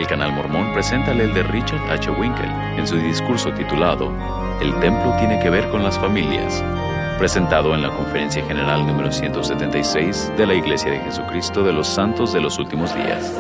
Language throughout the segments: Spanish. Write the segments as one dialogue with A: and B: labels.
A: El Canal Mormón presenta al elder Richard H. Winkel en su discurso titulado El templo tiene que ver con las familias, presentado en la Conferencia General número 176 de la Iglesia de Jesucristo de los Santos de los Últimos Días.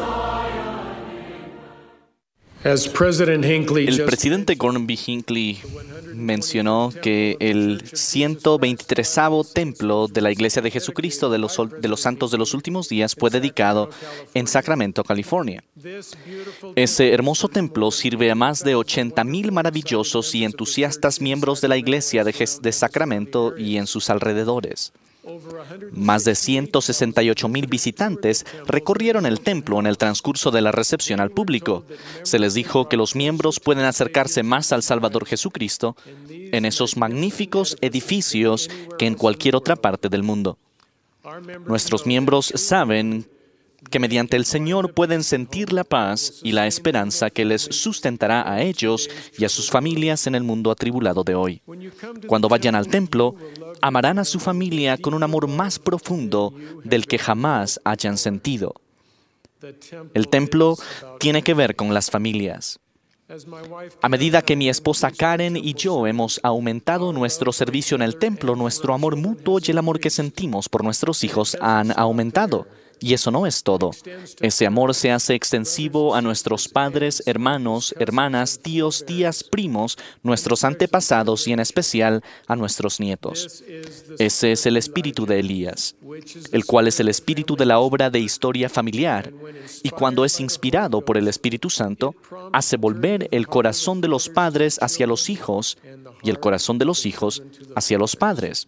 B: El presidente Gordon B. Hinckley mencionó que el 123º templo de la Iglesia de Jesucristo de los Santos de los Últimos Días fue dedicado en Sacramento, California. Ese hermoso templo sirve a más de 80,000 maravillosos y entusiastas miembros de la Iglesia de Sacramento y en sus alrededores. Más de 168,000 visitantes recorrieron el templo en el transcurso de la recepción al público. Se les dijo que los miembros pueden acercarse más al Salvador Jesucristo en esos magníficos edificios que en cualquier otra parte del mundo. Nuestros miembros saben que mediante el Señor pueden sentir la paz y la esperanza que les sustentará a ellos y a sus familias en el mundo atribulado de hoy. Cuando vayan al templo, amarán a su familia con un amor más profundo del que jamás hayan sentido. El templo tiene que ver con las familias. A medida que mi esposa Karen y yo hemos aumentado nuestro servicio en el templo, nuestro amor mutuo y el amor que sentimos por nuestros hijos han aumentado. Y eso no es todo. Ese amor se hace extensivo a nuestros padres, hermanos, hermanas, tíos, tías, primos, nuestros antepasados y en especial a nuestros nietos. Ese es el espíritu de Elías, el cual es el espíritu de la obra de historia familiar, y cuando es inspirado por el Espíritu Santo, hace volver el corazón de los padres hacia los hijos y el corazón de los hijos hacia los padres.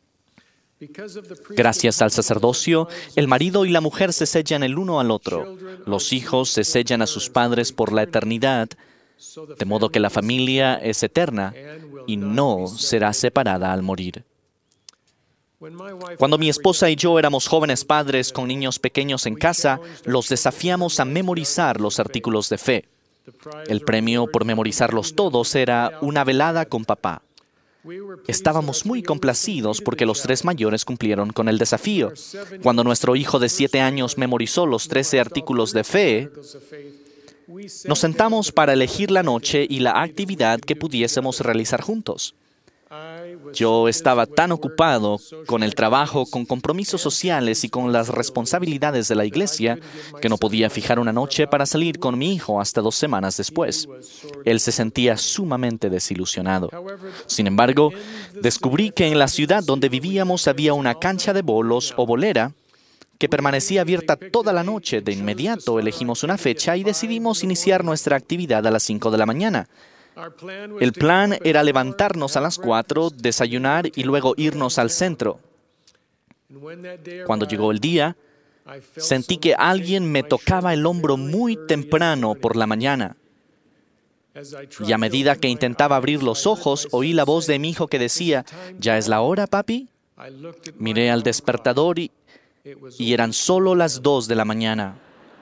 B: Gracias al sacerdocio, el marido y la mujer se sellan el uno al otro. Los hijos se sellan a sus padres por la eternidad, de modo que la familia es eterna y no será separada al morir. Cuando mi esposa y yo éramos jóvenes padres con niños pequeños en casa, los desafiamos a memorizar los artículos de fe. El premio por memorizarlos todos era una velada con papá. Estábamos muy complacidos porque los 3 mayores cumplieron con el desafío. Cuando nuestro hijo de 7 años memorizó los 13 artículos de fe, nos sentamos para elegir la noche y la actividad que pudiésemos realizar juntos. Yo estaba tan ocupado con el trabajo, con compromisos sociales y con las responsabilidades de la iglesia que no podía fijar una noche para salir con mi hijo hasta 2 semanas después. Él se sentía sumamente desilusionado. Sin embargo, descubrí que en la ciudad donde vivíamos había una cancha de bolos o bolera que permanecía abierta toda la noche. De inmediato elegimos una fecha y decidimos iniciar nuestra actividad a las 5 de la mañana. El plan era levantarnos a las 4, desayunar y luego irnos al centro. Cuando llegó el día, sentí que alguien me tocaba el hombro muy temprano por la mañana. Y a medida que intentaba abrir los ojos, oí la voz de mi hijo que decía, ¿ya es la hora, papi? Miré al despertador y eran solo las 2 de la mañana.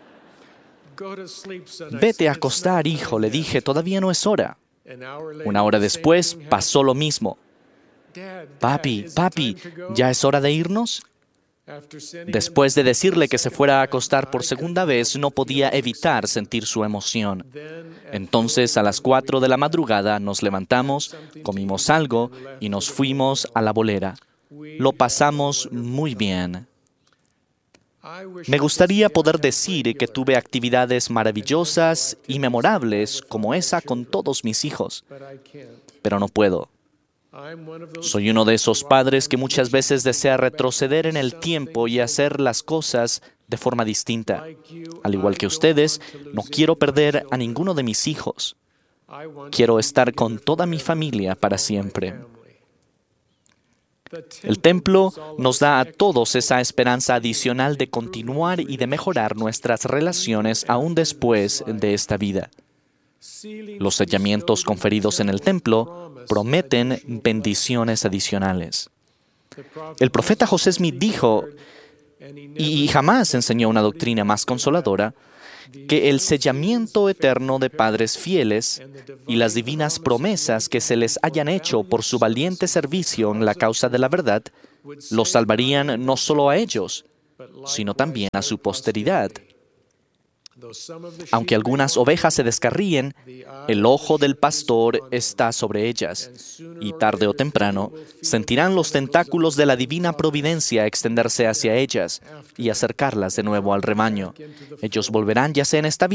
B: Vete a acostar, hijo, le dije, todavía no es hora. 1 hora después pasó lo mismo. Papi, ¿ya es hora de irnos? Después de decirle que se fuera a acostar por segunda vez, no podía evitar sentir su emoción. Entonces, a las 4 de la madrugada nos levantamos, comimos algo y nos fuimos a la bolera. Lo pasamos muy bien. Me gustaría poder decir que tuve actividades maravillosas y memorables como esa con todos mis hijos, pero no puedo. Soy uno de esos padres que muchas veces desea retroceder en el tiempo y hacer las cosas de forma distinta. Al igual que ustedes, no quiero perder a ninguno de mis hijos. Quiero estar con toda mi familia para siempre. El templo nos da a todos esa esperanza adicional de continuar y de mejorar nuestras relaciones aún después de esta vida. Los sellamientos conferidos en el templo prometen bendiciones adicionales. El profeta José Smith dijo, y jamás enseñó una doctrina más consoladora, que el sellamiento eterno de padres fieles y las divinas promesas que se les hayan hecho por su valiente servicio en la causa de la verdad, los salvarían no solo a ellos, sino también a su posteridad. Aunque algunas ovejas se descarríen, el ojo del pastor está sobre ellas, y tarde o temprano sentirán los tentáculos de la divina providencia extenderse hacia ellas y acercarlas de nuevo al rebaño. Ellos volverán ya sea en esta vida